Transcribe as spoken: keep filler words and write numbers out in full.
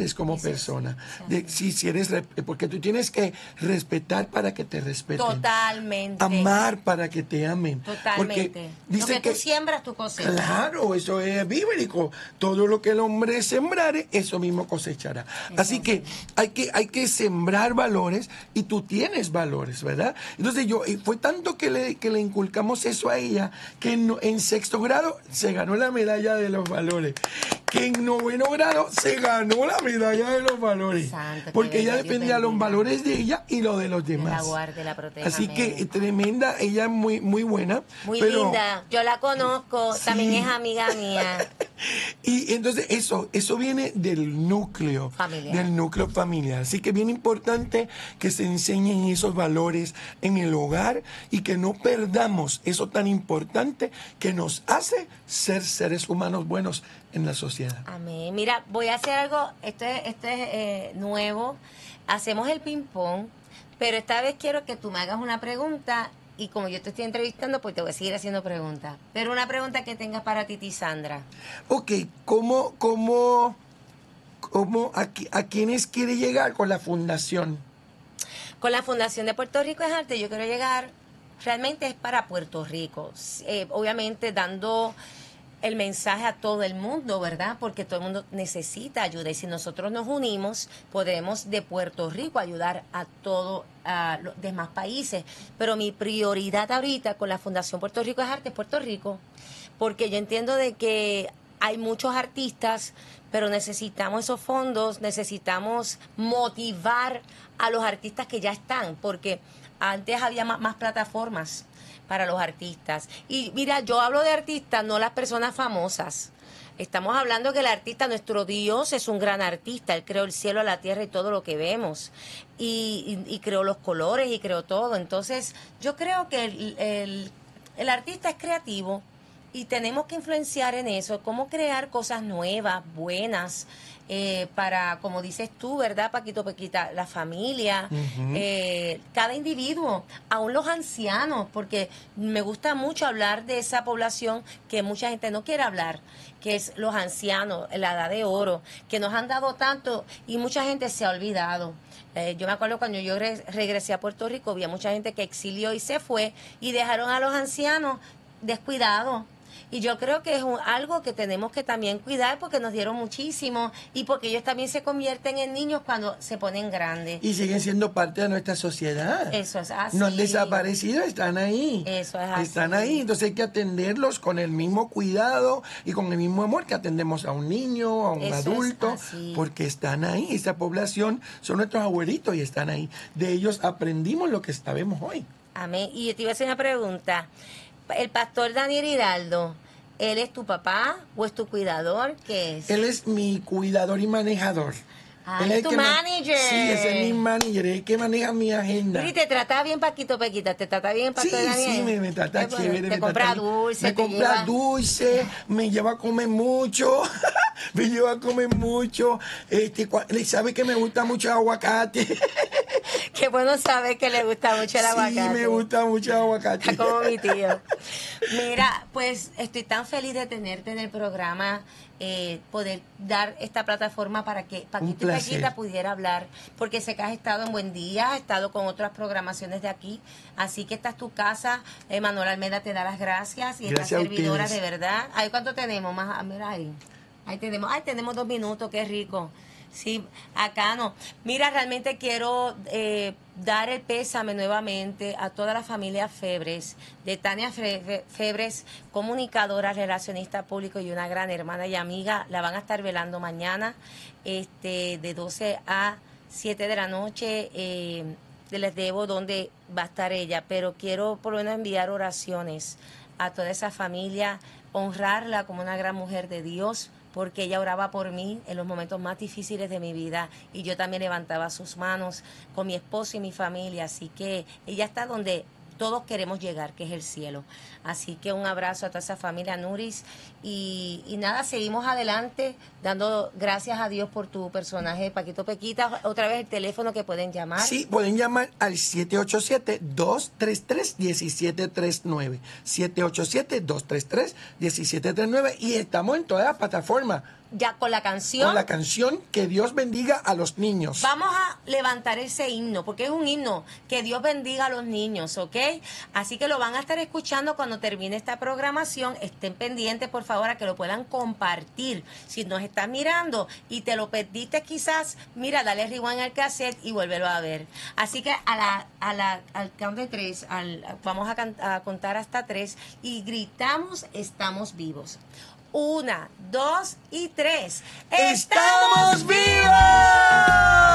eres como persona. De, si, si eres, porque tú tienes que respetar para que te respeten. Totalmente. Amar para que te amen. Totalmente. Porque dice dice lo que, que tú siembras, tú cosechas. Claro, eso es bíblico. Todo lo que el hombre sembrare, eso mismo cosechará. Eso Así que hay que hay que sembrar valores y tú tienes valores, ¿verdad? Entonces yo, fue tanto que le, que le inculcamos eso a ella, que en, en sexto grado se ganó la medalla de los valores. Que en noveno grado se ganó la medalla de los valores. Santo, porque ella defendía los valores de ella y los de los demás. La guarde, la proteja, Así que amén. tremenda, ella es muy, muy buena. Muy pero, linda, yo la conozco, sí. También es amiga mía. Y entonces eso, eso viene del núcleo familiar. Del núcleo familiar. Así que es bien importante que se enseñen esos valores en el hogar y que no perdamos eso tan importante que nos hace ser seres humanos buenos en la sociedad. Amén. Mira, voy a hacer algo, esto es, esto es eh, nuevo. Hacemos el ping-pong, pero esta vez quiero que tú me hagas una pregunta. Y como yo te estoy entrevistando, pues te voy a seguir haciendo preguntas. Pero una pregunta que tengas para Titi Sandra. Ok, ¿cómo, cómo, cómo a, a quiénes quiere llegar con la fundación? Con la Fundación de Puerto Rico es Arte, yo quiero llegar, realmente es para Puerto Rico. Eh, obviamente dando el mensaje a todo el mundo, ¿verdad? Porque todo el mundo necesita ayuda y si nosotros nos unimos, podremos de Puerto Rico ayudar a todos a los demás países. Pero mi prioridad ahorita con la Fundación Puerto Rico es Arte, es Puerto Rico, porque yo entiendo de que hay muchos artistas, pero necesitamos esos fondos, necesitamos motivar a los artistas que ya están, porque antes había más, más plataformas para los artistas. Y mira, yo hablo de artistas, no las personas famosas. Estamos hablando que el artista, nuestro Dios, es un gran artista. Él creó el cielo, la tierra y todo lo que vemos. Y, y, y creó los colores y creó todo. Entonces, yo creo que el, el, el artista es creativo y tenemos que influenciar en eso. Cómo crear cosas nuevas, buenas, eh, para, como dices tú, ¿verdad, Paquito Pequita? La familia, uh-huh. eh, cada individuo, aún los ancianos, porque me gusta mucho hablar de esa población que mucha gente no quiere hablar, que es los ancianos, la edad de oro, que nos han dado tanto y mucha gente se ha olvidado. Eh, yo me acuerdo cuando yo re- regresé a Puerto Rico, había mucha gente que exilió y se fue y dejaron a los ancianos descuidados. Y yo creo que es un, algo que tenemos que también cuidar porque nos dieron muchísimo y porque ellos también se convierten en niños cuando se ponen grandes. Y siguen siendo parte de nuestra sociedad. Eso es así. No han desaparecido, están ahí. Eso es así. Están ahí, entonces hay que atenderlos con el mismo cuidado y con el mismo amor que atendemos a un niño, a un Eso adulto, es así. porque están ahí. Esa población son nuestros abuelitos y están ahí. De ellos aprendimos lo que sabemos hoy. Amén. Y yo te iba a hacer una pregunta. El pastor Daniel Hiraldo, ¿él es tu papá o es tu cuidador? ¿Qué es? Él es mi cuidador y manejador. Ah, Él es el tu que manager. Sí, ese es mi manager, es el que maneja mi agenda. ¿Y te trata bien, Paquito Pequita? ¿Te trata bien, Pastor Sí, Daniel? sí, me, me trata Eh, chévere. Te me compra trata, dulce, Me te compra lleva... dulce, me lleva a comer mucho, me lleva a comer mucho. Este, sabe que me gusta mucho el aguacate. Qué bueno saber que le gusta mucho el sí, aguacate. Sí, me gusta mucho el aguacate. Está como mi tío. Mira, pues estoy tan feliz de tenerte en el programa, eh, poder dar esta plataforma para que Paquito y Pequita pudiera hablar, porque sé que has estado en Buen Día, has estado con otras programaciones de aquí, así que esta es tu casa. eh, Manuel Almeida te da las gracias y gracias esta servidora de verdad. Ay, ¿cuánto tenemos? Más, mira ahí. Ahí tenemos, ay, tenemos dos minutos, qué rico. Sí, acá no. Mira, realmente quiero eh, dar el pésame nuevamente a toda la familia Febres, de Tania Febres, comunicadora, relacionista público y una gran hermana y amiga. La van a estar velando mañana, este, de doce a siete de la noche. Eh, les debo dónde va a estar ella, pero quiero por lo menos enviar oraciones a toda esa familia, honrarla como una gran mujer de Dios, porque ella oraba por mí en los momentos más difíciles de mi vida y yo también levantaba sus manos con mi esposo y mi familia, así que ella está donde todos queremos llegar, que es el cielo. Así que un abrazo a toda esa familia Nuris y, y nada, seguimos adelante dando gracias a Dios por tu personaje, Paquito Pequita. Otra vez el teléfono que pueden llamar. Sí, pueden llamar al siete ocho siete, dos tres tres, uno siete tres nueve. siete ocho siete, dos tres tres, uno siete tres nueve y estamos en todas las plataformas. ya con la canción. Con la canción Que Dios bendiga a los niños. Vamos a levantar ese himno, porque es un himno, que Dios bendiga a los niños, ¿ok? Así que lo van a estar escuchando cuando termine esta programación. Estén pendientes, por favor, a que lo puedan compartir. Si nos estás mirando y te lo perdiste quizás, mira, dale rewind al cassette y vuélvelo a ver. Así que a la, a la, al count de tres, al, vamos a, can, a contar hasta tres y gritamos, estamos vivos. Una, dos y tres. ¡Estamos vivos!